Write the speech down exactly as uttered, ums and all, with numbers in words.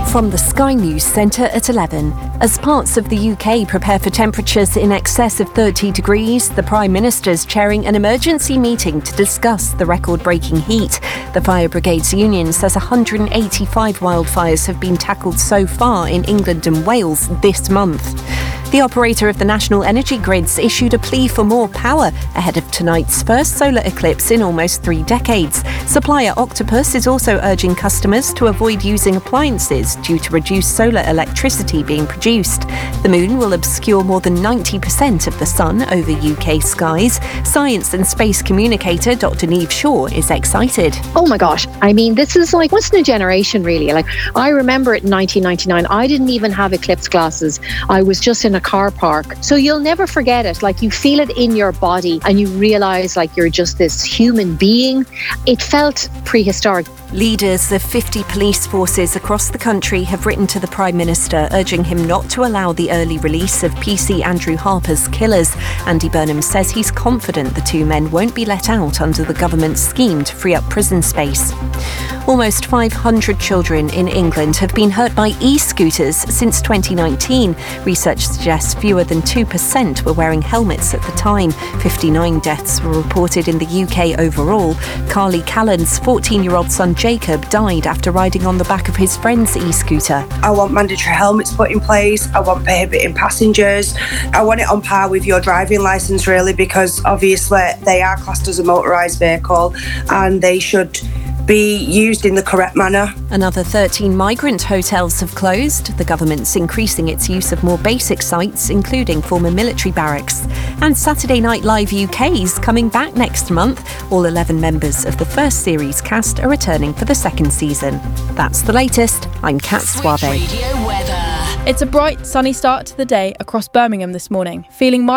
From the Sky News Centre at eleven. As parts of the U K prepare for temperatures in excess of thirty degrees, the Prime Minister's chairing an emergency meeting to discuss the record-breaking heat. The Fire Brigades Union says one hundred eighty-five wildfires have been tackled so far in England and Wales this month. The operator of the national energy grids issued a plea for more power ahead of tonight's first solar eclipse in almost three decades. Supplier Octopus is also urging customers to avoid using appliances due to reduced solar electricity being produced. The moon will obscure more than ninety percent of the sun over U K skies. Science and space communicator Doctor Niamh Shaw is excited. Oh my gosh, I mean, this is like once in a generation, really. Like, I remember it in nineteen ninety-nine. I didn't even have eclipse glasses. I was just in a car park. So you'll never forget it. Like, you feel it in your body and you realise like you're just this human being. It felt prehistoric. Leaders of fifty police forces across the country have written to the Prime Minister urging him not to allow the early release of P C Andrew Harper's killers. Andy Burnham says he's confident the two men won't be let out under the government's scheme to free up prison space. Almost five hundred children in England have been hurt by e-scooters since twenty nineteen. Research suggests fewer than two percent were wearing helmets at the time. fifty-nine deaths were reported in the U K overall. Carly Callan's fourteen-year-old son Jacob died after riding on the back of his friend's e-scooter. I want mandatory helmets put in place. I want prohibiting passengers. I want it on par with your driving licence, really, because obviously they are classed as a motorised vehicle and they should be used in the correct manner. Another thirteen migrant hotels have closed. The government's increasing its use of more basic sites, including former military barracks. And Saturday Night Live U K's coming back next month. All eleven members of the first series cast are returning for the second season. That's the latest. I'm Kat Suave. It's a bright, sunny start to the day across Birmingham this morning. Feeling